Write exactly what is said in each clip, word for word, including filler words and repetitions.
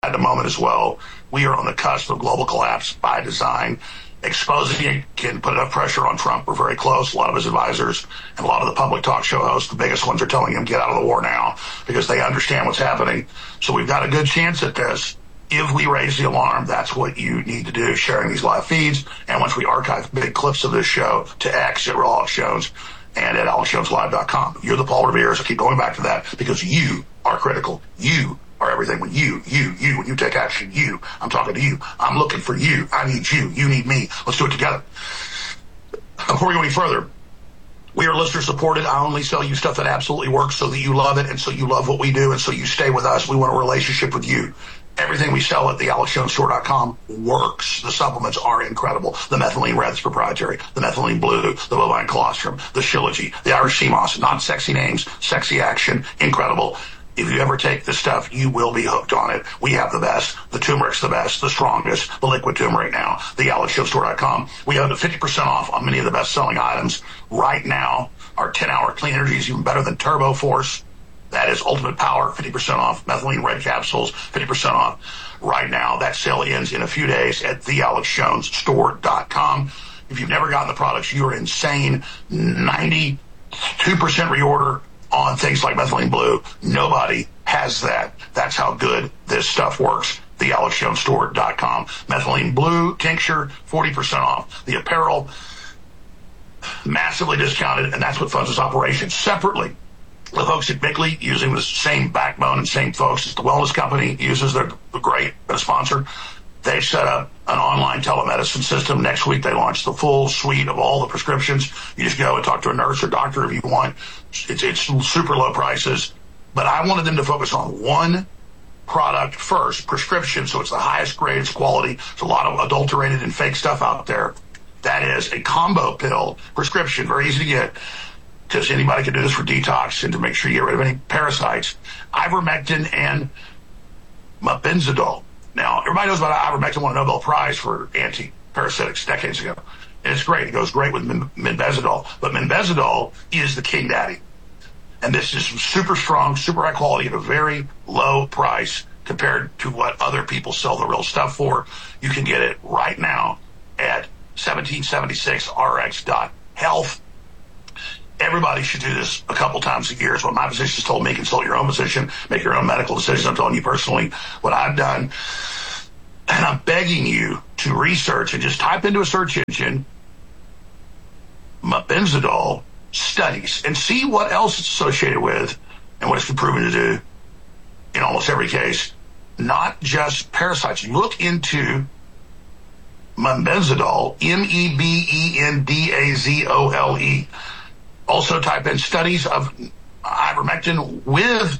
at the moment as well. We are on the cusp of global collapse by design. Exposing it can put enough pressure on Trump. We're very close. A lot of his advisors and a lot of the public talk show hosts, the biggest ones, are telling him get out of the war now because they understand what's happening. So we've got a good chance at this. If we raise the alarm, that's what you need to do, sharing these live feeds. And once we archive big clips of this show to X at Real Alex Jones and at alex jones live dot com. You're the Paul Revere, so keep going back to that because you are critical. You are everything. When you, you, you, when you take action, you, I'm talking to you. I'm looking for you. I need you. You need me. Let's do it together. Before we go any further, we are listener supported. I only sell you stuff that absolutely works so that you love it and so you love what we do and so you stay with us. We want a relationship with you. Everything we sell at the alex jones store dot com works. The supplements are incredible. The methylene red is proprietary. The methylene blue, the bovine colostrum, the Shilajit, the Irish sea moss, not sexy names, sexy action, incredible. If you ever take this stuff, you will be hooked on it. We have the best. The turmeric's the best, the strongest, the liquid turmeric now, the alex jones store dot com. We have the fifty percent off on many of the best-selling items right now. Our ten-hour clean energy is even better than Turbo Force. That is ultimate power, fifty percent off. Methylene red capsules, fifty percent off right now. That sale ends in a few days at the alex jones store dot com. If you've never gotten the products, you are insane. ninety-two percent reorder on things like methylene blue. Nobody has that. That's how good this stuff works. the alex jones store dot com. Methylene blue tincture, forty percent off. The apparel, massively discounted, and that's what funds this operation. Separately, the folks at Bickley, using the same backbone and same folks as the wellness company uses, they're great, a sponsor. They've set up an online telemedicine system. Next week, they launch the full suite of all the prescriptions. You just go and talk to a nurse or doctor if you want. It's, it's super low prices. But I wanted them to focus on one product first, prescription, so it's the highest grade, it's quality. There's a lot of adulterated and fake stuff out there. That is a combo pill prescription, very easy to get, because anybody can do this for detox and to make sure you get rid of any parasites. Ivermectin and mebendazole. Now, everybody knows about ivermectin, won a Nobel Prize for anti-parasitics decades ago. And it's great. It goes great with mebendazole. But mebendazole is the king daddy. And this is super strong, super high quality at a very low price compared to what other people sell the real stuff for. You can get it right now at seventeen seventy-six r x dot health. Everybody should do this a couple times a year. Is what my physicians told me. Consult your own physician. Make your own medical decisions. I'm telling you personally what I've done. And I'm begging you to research and just type into a search engine mebendazole studies and see what else it's associated with and what it's been proven to do in almost every case. Not just parasites. Look into mebendazole, M E B E N D A Z O L E. Also type in studies of ivermectin with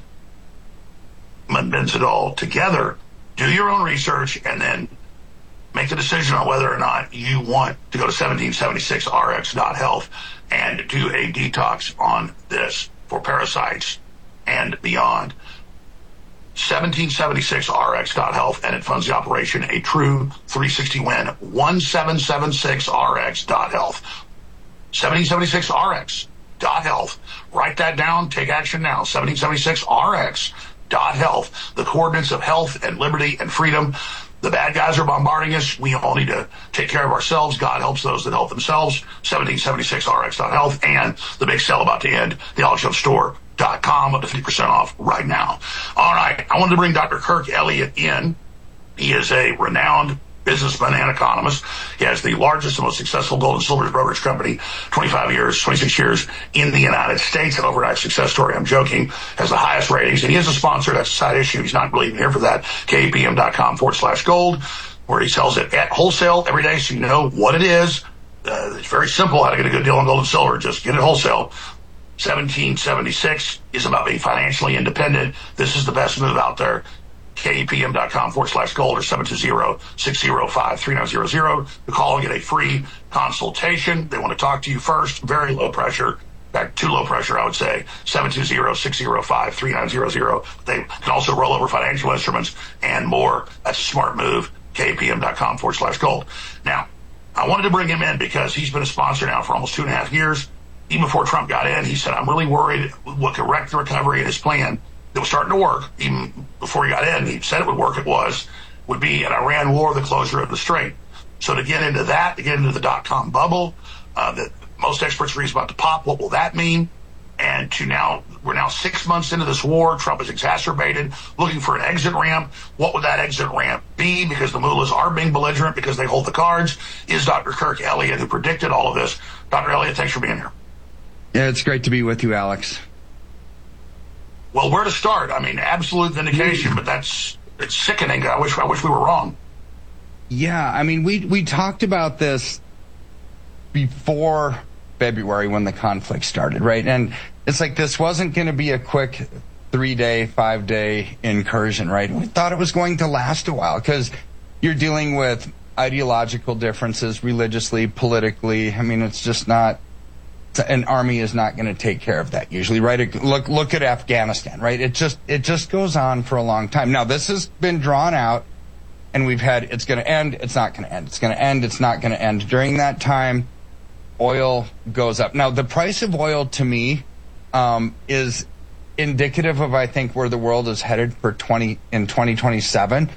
mebendazole together. Do your own research and then make the decision on whether or not you want to go to seventeen seventy-six r x dot health and do a detox on this for parasites and beyond. seventeen seventy-six r x dot health, and it funds the operation, a true three sixty win. seventeen seventy-six r x dot health. seventeen seventy-six r x dot health. Write that down. Take action now. seventeen seventy-six r x dot health. The coordinates of health and liberty and freedom. The bad guys are bombarding us. We all need to take care of ourselves. God helps those that help themselves. seventeen seventy-six r x dot health, and the big sale about to end, the alex jones store dot com, up to fifty percent off right now. All right, I wanted to bring Doctor Kirk Elliott in. He is a renowned businessman and economist. He has the largest and most successful gold and silver brokerage company, twenty-five years, twenty-six years in the United States, an overnight success story. I'm joking. Has the highest ratings, and he is a sponsor. That's a side issue. He's not really even here for that. K P M dot com forward slash gold, where he sells it at wholesale every day, so you know what it is. Uh, it's very simple how to get a good deal on gold and silver. Just get it wholesale. seventeen seventy-six is about being financially independent. This is the best move out there. K P M dot com forward slash gold or seven two zero, six zero five, three nine zero zero to call and get a free consultation. They want to talk to you first. Very low pressure. In fact, too low pressure, I would say. seven two zero, six zero five, three nine zero zero. They can also roll over financial instruments and more. That's a smart move. K P M dot com forward slash gold. Now, I wanted to bring him in because he's been a sponsor now for almost two and a half years. Even before Trump got in, he said, I'm really worried what could wreck the recovery in his plan that was starting to work, even before he got in, he said it would work, it was, would be an Iran war, the closure of the strait. So to get into that, to get into the dot-com bubble, uh, that most experts agree is about to pop, what will that mean? And to now, we're now six months into this war. Trump is exacerbated, looking for an exit ramp. What would that exit ramp be? Because the mullahs are being belligerent because they hold the cards. Is Doctor Kirk Elliott, who predicted all of this. Doctor Elliott, thanks for being here. Yeah, it's great to be with you, Alex. Well, where to start? I mean, absolute vindication, but that's it's sickening. I wish I wish we were wrong. Yeah, I mean, we we talked about this before February when the conflict started, right? And it's like this wasn't going to be a quick three-day, five-day incursion, right? We thought it was going to last a while because you're dealing with ideological differences religiously, politically. I mean, it's just not, an army is not going to take care of that usually, right? Look look at Afghanistan, right? It just it just goes on for a long time. Now, this has been drawn out, and we've had, it's going to end, it's not going to end, it's going to end, it's not going to end. During that time, oil goes up. Now, the price of oil to me um, is indicative of, I think, where the world is headed for twenty in twenty twenty-seven.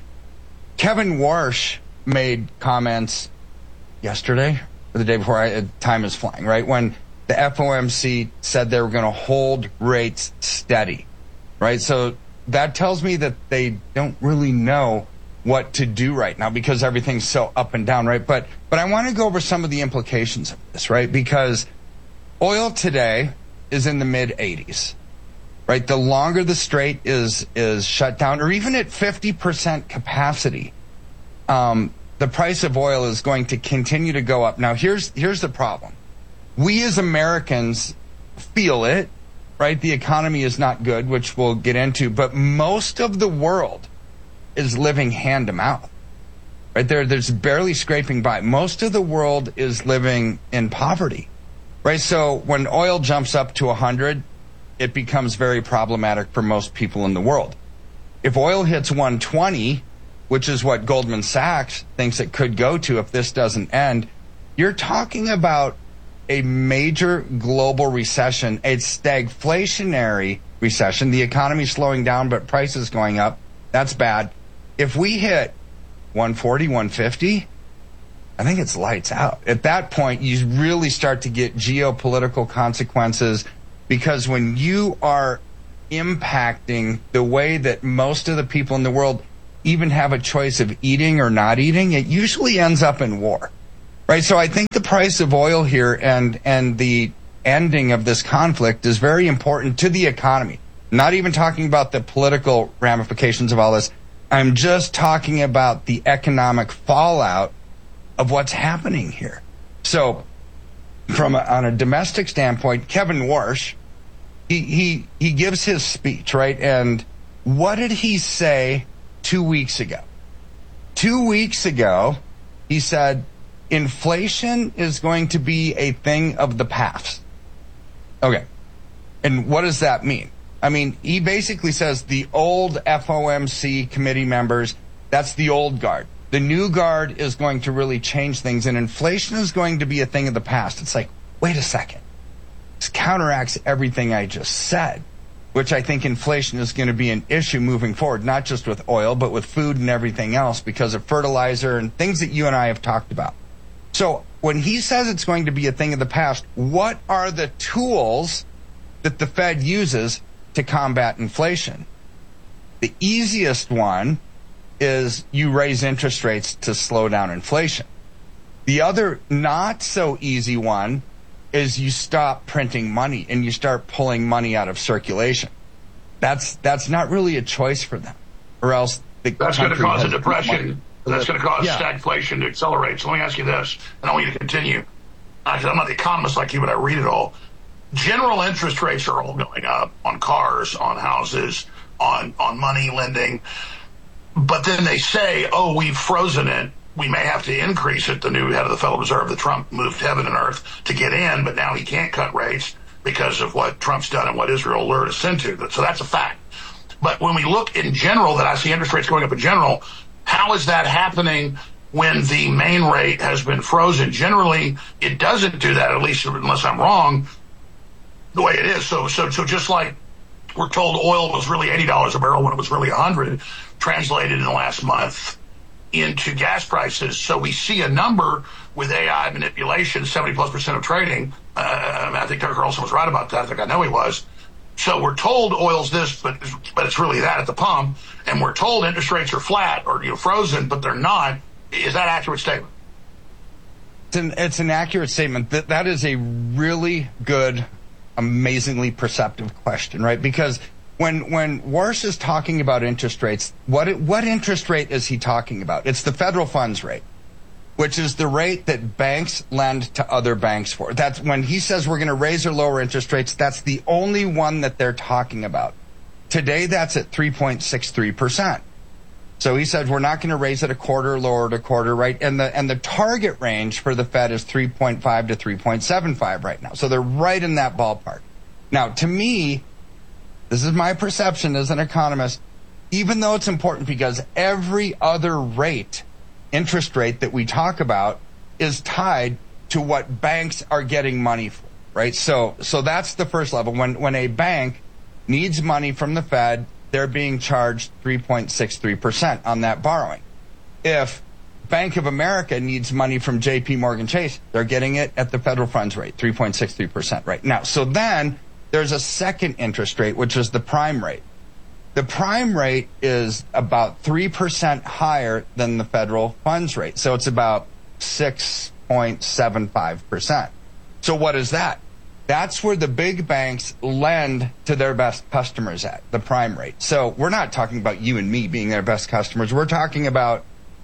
Kevin Warsh made comments yesterday or the day before. I, time is flying, right? When the F O M C said they were going to hold rates steady, right? So that tells me that they don't really know what to do right now because everything's so up and down, right? But but I want to go over some of the implications of this, right? Because oil today is in the mid eighties, right? The longer the strait is is shut down, or even at fifty percent capacity, um, the price of oil is going to continue to go up. Now, here's here's the problem. We as Americans feel it, right? The economy is not good, which we'll get into, but most of the world is living hand to mouth, right? There, there's barely scraping by. Most of the world is living in poverty, right? So when oil jumps up to one hundred, it becomes very problematic for most people in the world. If oil hits one twenty, which is what Goldman Sachs thinks it could go to if this doesn't end, you're talking about a major global recession, a stagflationary recession. The economy's slowing down, but prices going up. That's bad. If we hit one forty, one fifty, I think it's lights out. At that point, you really start to get geopolitical consequences because when you are impacting the way that most of the people in the world even have a choice of eating or not eating, it usually ends up in war, right? So I think the price of oil here and, and the ending of this conflict is very important to the economy. Not even talking about the political ramifications of all this. I'm just talking about the economic fallout of what's happening here. So from a, on a domestic standpoint, Kevin Warsh, he, he, he gives his speech, right? And what did he say two weeks ago? Two weeks ago, he said, inflation is going to be a thing of the past. Okay. And what does that mean? I mean, he basically says the old F O M C committee members, that's the old guard. The new guard is going to really change things, and inflation is going to be a thing of the past. It's like, wait a second. This counteracts everything I just said, which I think inflation is going to be an issue moving forward, not just with oil, but with food and everything else because of fertilizer and things that you and I have talked about. So when he says it's going to be a thing of the past, what are the tools that the Fed uses to combat inflation? The easiest one is you raise interest rates to slow down inflation. The other not so easy one is you stop printing money and you start pulling money out of circulation. That's that's not really a choice for them, or else the that's going to cause a depression. Money. That's going to cause yeah. stagflation to accelerate. So let me ask you this, and I want you to continue. I'm not the economist like you, but I read it all. General interest rates are all going up on cars, on houses, on, on money lending. But then they say, oh, we've frozen it. We may have to increase it. The new head of the Federal Reserve, that Trump moved heaven and earth to get in, but now he can't cut rates because of what Trump's done and what Israel lured us into. So that's a fact. But when we look in general, that I see interest rates going up in general, how is that happening when the main rate has been frozen? Generally, it doesn't do that, at least unless I'm wrong, the way it is. So, so, so just like we're told oil was really eighty dollars a barrel when it was really one hundred, translated in the last month into gas prices. So we see a number with A I manipulation, seventy plus percent of trading. Uh, I think Tucker Carlson was right about that. I think I know he was. So we're told oil's this, but but it's really that at the pump, and we're told interest rates are flat or you know frozen, but they're not. Is that an accurate statement? It's an, it's an accurate statement. That that is a really good, amazingly perceptive question, right? Because when when Warsh is talking about interest rates, what what interest rate is he talking about? It's the federal funds rate, which is the rate that banks lend to other banks for. That's when he says we're going to raise or lower interest rates, that's the only one that they're talking about. Today, that's at three point six three percent. So he said we're not going to raise it a quarter, lower it a quarter, right? And the and the target range for the Fed is three point five to three point seven five right now. So they're right in that ballpark. Now, to me, this is my perception as an economist, even though it's important because every other rate, interest rate that we talk about is tied to what banks are getting money for, right? So so that's the first level. When when a bank needs money from the Fed, they're being charged three point six three percent on that borrowing. If Bank of America needs money from J P Morgan Chase, they're getting it at the federal funds rate, three point six three percent right now. So then there's a second interest rate, which is the prime rate. The prime rate is about three percent higher than the federal funds rate. So it's about six point seven five percent. So what is that? That's where the big banks lend to their best customers at, the prime rate. So we're not talking about you and me being their best customers. We're talking about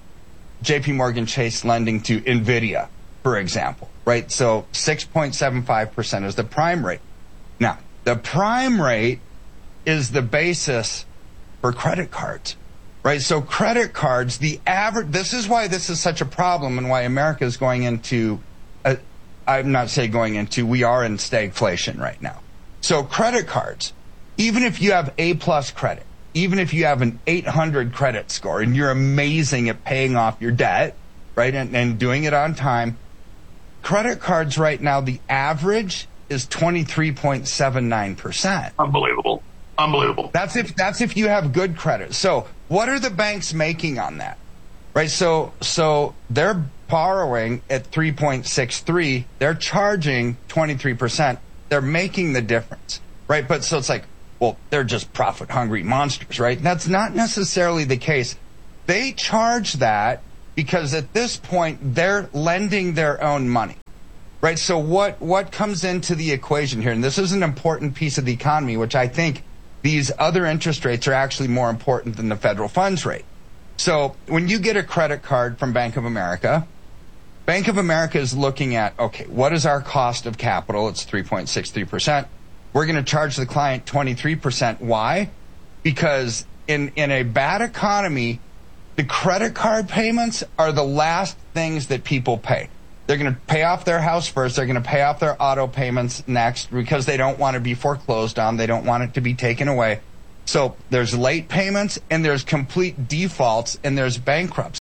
J P Morgan Chase lending to NVIDIA, for example, right? So six point seven five percent is the prime rate. Now, the prime rate is the basis for credit cards, right? So credit cards, the average, this is why this is such a problem and why America is going into, a, I'm not saying going into, we are in stagflation right now. So credit cards, even if you have A plus credit, even if you have an eight hundred credit score and you're amazing at paying off your debt, right, and, and doing it on time, credit cards right now, the average is twenty-three point seven nine percent. Unbelievable. Unbelievable. That's if that's if you have good credit. So what are the banks making on that? Right? So so they're borrowing at three point six three, they're charging twenty-three percent. They're making the difference. Right? But so it's like, well, they're just profit hungry monsters, right? That's not necessarily the case. They charge that because at this point they're lending their own money. Right, so what, what comes into the equation here, and this is an important piece of the economy, which I think these other interest rates are actually more important than the federal funds rate. So when you get a credit card from Bank of America, Bank of America is looking at, okay, what is our cost of capital? It's three point six three percent. We're going to charge the client twenty-three percent. Why? Because in, in a bad economy, the credit card payments are the last things that people pay. They're going to pay off their house first. They're going to pay off their auto payments next because they don't want to be foreclosed on. They don't want it to be taken away. So there's late payments and there's complete defaults and there's bankruptcy.